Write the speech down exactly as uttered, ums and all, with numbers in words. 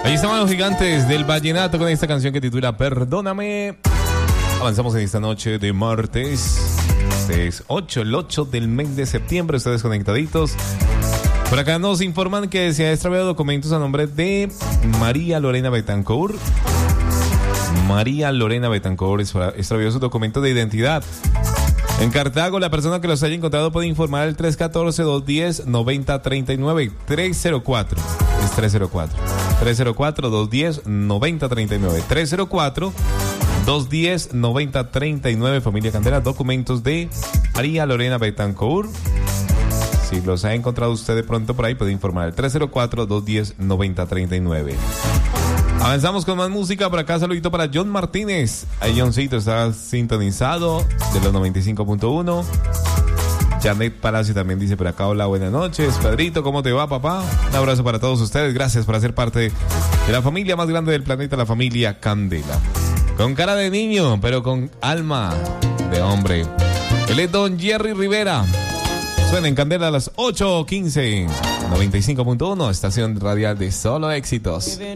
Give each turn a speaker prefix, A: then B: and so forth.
A: Ahí estaban los gigantes del vallenato con esta canción que titula Perdóname. Avanzamos en esta noche de martes. Este es ocho, el ocho del mes de septiembre. Ustedes conectaditos. Por acá nos informan que se ha extraviado documentos a nombre de María Lorena Betancourt. María Lorena Betancourt extravió sus documentos de identidad. En Cartago, la persona que los haya encontrado puede informar al tres uno cuatro, dos uno cero, nueve cero tres nueve. tres cero cuatro. Es tres cero cuatro. tres cero cuatro, dos uno cero, nueve cero tres nueve. tres cero cuatro, dos uno cero, nueve cero tres nueve. Familia Candela, documentos de María Lorena Betancourt. Si los ha encontrado usted de pronto por ahí, puede informar al tres cero cuatro, dos uno cero, nueve cero tres nueve. Avanzamos con más música. Por acá, saludito para John Martínez. Ahí Johncito está sintonizado de los noventa y cinco punto uno. Janet Palacio también dice por acá: hola, buenas noches. Pedrito, ¿cómo te va, papá? Un abrazo para todos ustedes. Gracias por hacer parte de la familia más grande del planeta, la familia Candela. Con cara de niño, pero con alma de hombre. Él es Don Jerry Rivera. Suena en Candela a las ocho quince. noventa y cinco punto uno, estación radial de solo éxitos.